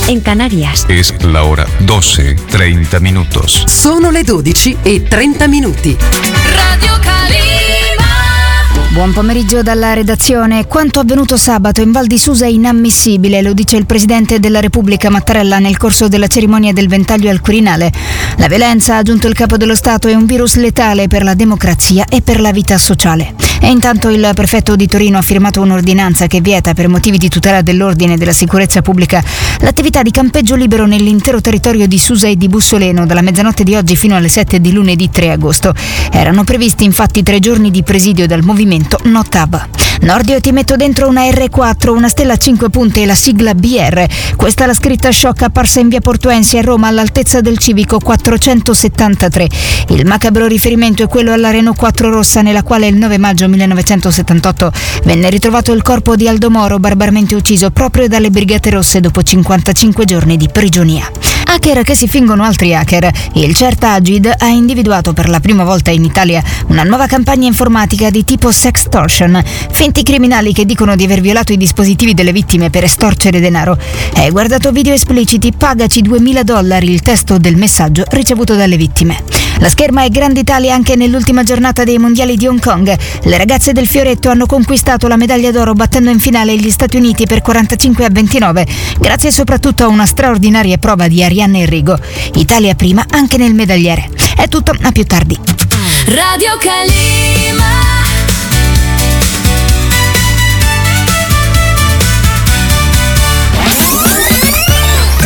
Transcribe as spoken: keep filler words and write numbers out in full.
en Canarias. Es la hora doce, treinta minutos. Sono le dodici e trenta minuti. Radio Calima. Buon pomeriggio dalla redazione. Quanto avvenuto sabato in Val di Susa è inammissibile, lo dice il Presidente della Repubblica Mattarella nel corso della cerimonia del ventaglio al Quirinale. La violenza, ha aggiunto il Capo dello Stato, è un virus letale per la democrazia e per la vita sociale. E intanto il prefetto di Torino ha firmato un'ordinanza che vieta, per motivi di tutela dell'ordine e della sicurezza pubblica, l'attività di campeggio libero nell'intero territorio di Susa e di Bussoleno dalla mezzanotte di oggi fino alle sette di lunedì tre agosto. Erano previsti infatti tre giorni di presidio dal movimento No Tab. Nordio, ti metto dentro una erre quattro, una stella a cinque punte e la sigla bi erre. Questa è la scritta shock apparsa in via Portuensi a Roma all'altezza del civico quattrocentosettantatré. Il macabro riferimento è quello alla Renault quattro rossa, nella quale il nove maggio millenovecentosettantotto venne ritrovato il corpo di Aldo Moro, barbarmente ucciso proprio dalle Brigate Rosse dopo cinquantacinque giorni di prigionia. Hacker che si fingono altri hacker. Il CERT-Agid ha individuato per la prima volta in Italia una nuova campagna informatica di tipo sextortion. Finti criminali che dicono di aver violato i dispositivi delle vittime per estorcere denaro. Hai guardato video espliciti, pagaci duemila dollari, il testo del messaggio ricevuto dalle vittime. La scherma è Grande Italia anche nell'ultima giornata dei mondiali di Hong Kong. Le ragazze del Fioretto hanno conquistato la medaglia d'oro battendo in finale gli Stati Uniti per quarantacinque a ventinove, grazie soprattutto a una straordinaria prova di Arianna Enrigo. Italia prima anche nel medagliere. È tutto, a più tardi. Radio Calima.